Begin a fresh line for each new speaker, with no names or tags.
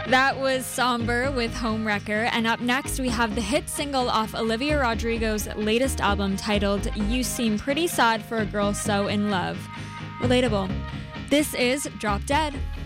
That was Somber with Homewrecker, and up next we have the hit single off Olivia Rodrigo's latest album titled You Seem Pretty Sad for a Girl So in Love. Relatable. This is Drop Dead.